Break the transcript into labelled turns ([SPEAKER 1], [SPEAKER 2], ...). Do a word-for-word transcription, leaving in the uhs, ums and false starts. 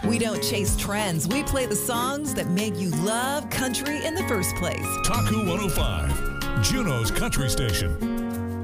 [SPEAKER 1] We don't chase trends. We play the songs that made you love country in the first place.
[SPEAKER 2] Taku one oh five, Juneau's country station.